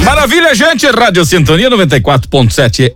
Maravilha, gente, Rádio Sintonia 94.7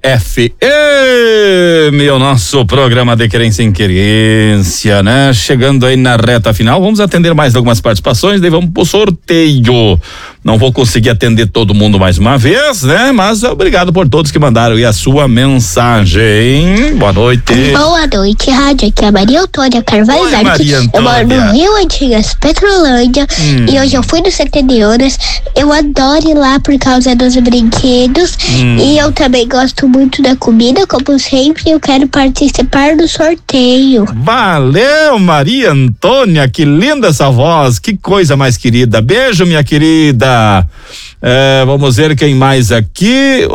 FM, o nosso programa de Querência em Querência, né? Chegando aí na reta final, vamos atender mais algumas participações, daí vamos pro sorteio. Não vou conseguir atender todo mundo mais uma vez, né? Mas obrigado por todos que mandaram aí a sua mensagem. Boa noite. Boa noite, rádio. Aqui é a Maria Antônia Carvalho. Oi, Maria Antônia. Eu moro no Rio Antigas, Petrolândia. E hoje eu fui no CT de Horas. Eu adoro ir lá por causa dos brinquedos. E eu também gosto muito da comida, como sempre. Eu quero participar do sorteio. Valeu, Maria Antônia. Que linda essa voz. Que coisa mais querida. Beijo, minha querida. Vamos ver quem mais aqui.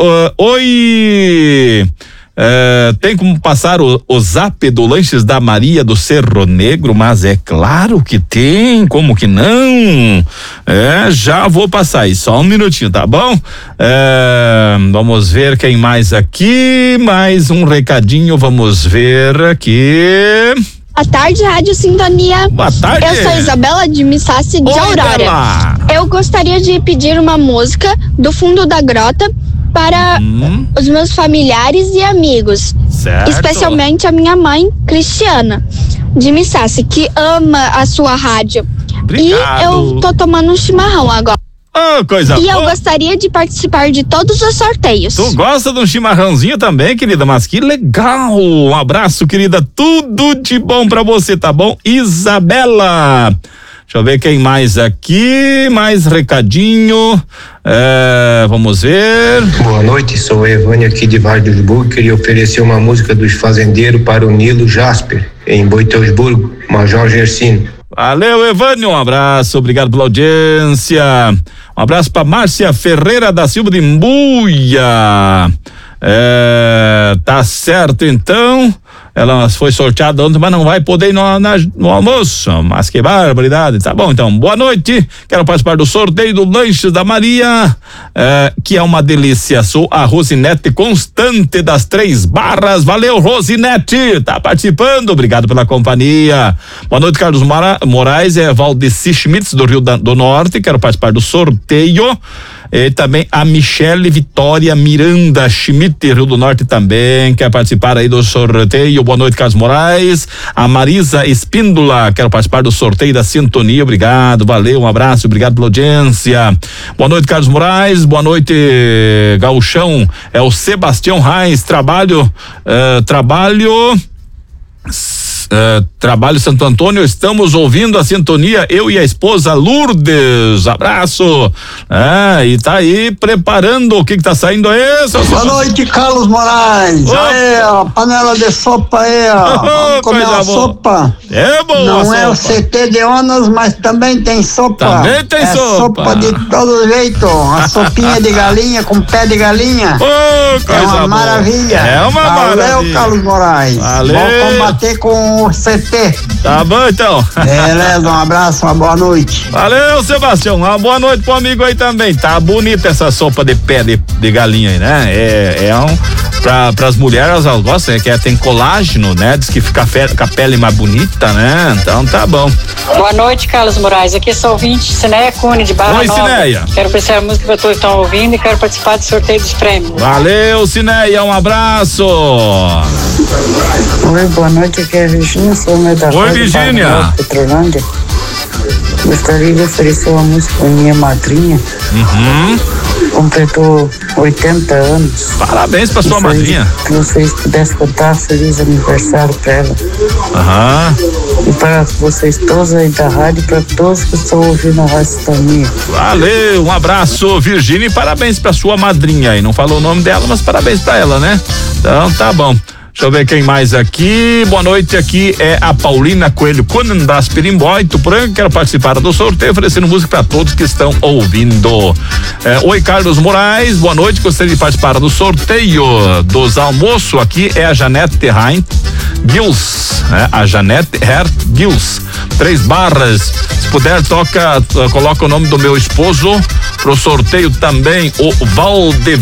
Oi. Tem como passar o zap do Lanches da Maria do Cerro Negro? Mas é claro que tem, como que não? Já vou passar aí, só um minutinho, tá bom? Vamos ver quem mais aqui, mais um recadinho, vamos ver aqui. Boa tarde, Rádio Sintonia. Boa tarde. Eu sou Isabela de Missassi de Aurora. Bela. Eu gostaria de pedir uma música do Fundo da Grota para os meus familiares e amigos. Certo. Especialmente a minha mãe, Cristiana, de Missassi, que ama a sua rádio. Obrigado. E eu tô tomando um chimarrão agora. Oh, coisa boa. E eu gostaria de participar de todos os sorteios. Tu gosta de um chimarrãozinho também, querida? Mas que legal! Um abraço, querida. Tudo de bom pra você, tá bom? Isabela. Deixa eu ver quem mais aqui. Mais recadinho. Vamos ver. Boa noite, sou o Evânio aqui de Vale dos Burgos. Queria oferecer uma música dos Fazendeiros para o Nilo Jasper, em Boiteusburgo, Major Gersino. Valeu, Evânio, um abraço, obrigado pela audiência. Um abraço pra Márcia Ferreira da Silva de Imbuia. Tá certo, então. Ela foi sorteada ontem, mas não vai poder ir no almoço. Mas que barbaridade. Tá bom, então. Boa noite. Quero participar do sorteio do Lanches da Maria, que é uma delícia. Sou a Rosinete Constante das 3 Barras. Valeu, Rosinete. Tá participando. Obrigado pela companhia. Boa noite, Carlos Moraes. Valdeci Schmitz do Rio do Norte. Quero participar do sorteio. E também a Michele Vitória Miranda Schmidt, Rio do Norte, também quer participar aí do sorteio. Boa noite, Carlos Moraes. A Marisa Espíndola, quero participar do sorteio da Sintonia. Obrigado, valeu, um abraço, obrigado pela audiência. Boa noite, Carlos Moraes. Boa noite, Gauchão. É o Sebastião Reis. Trabalho Santo Antônio, estamos ouvindo a Sintonia, eu e a esposa Lourdes, abraço. E tá aí preparando o que tá saindo aí, seu Boa noite, Carlos Moraes. Aí, ó, panela de sopa aí, ó. Vamos comer uma sopa. É boa. Não sopa. É o CT de Onas, mas também tem sopa. Também tem sopa. Sopa de todo jeito. A sopinha de galinha com pé de galinha. Coisa é uma boa. maravilha. É uma maravilha. Valeu, Carlos Moraes. Valeu. Vou combater com o CT. Tá bom, então. Beleza, um abraço, uma boa noite. Valeu, Sebastião. Uma boa noite pro amigo aí também. Tá bonita essa sopa de pé de galinha aí, né? Pras mulheres, elas gostam, que tem colágeno, né? Diz que fica com a pele mais bonita, né? Então tá bom. Boa noite, Carlos Moraes. Aqui sou ouvinte, Cineia Cune, de Barra Nova. Oi, Cineia. Quero apreciar a música que eu estou ouvindo e quero participar do sorteio dos prêmios. Valeu, Cineia, um abraço. Oi, boa noite, aqui é a Virgínia, sou da Oi, Virgínia. Petrolândia. Gostaria de oferecer uma música para minha madrinha. Completou 80 anos. Parabéns pra sua madrinha. Se vocês pudessem cantar feliz aniversário pra ela. E para vocês todos aí da rádio, para todos que estão ouvindo a Rádio Sintonia. Valeu, um abraço, Virgínia, e parabéns pra sua madrinha aí. Não falou o nome dela, mas parabéns pra ela, né? Então tá bom. Deixa eu ver quem mais aqui. Boa noite, aqui é a Paulina Coelho Conan das Perimbói, Tuporanga. Quero participar do sorteio, oferecendo música para todos que estão ouvindo. Oi, Carlos Moraes, boa noite. Gostaria de participar do sorteio dos almoços. Aqui é a Janete Heinz Gils, a Janete Hert Gils, 3 Barras. Se puder, coloca o nome do meu esposo pro sorteio também, o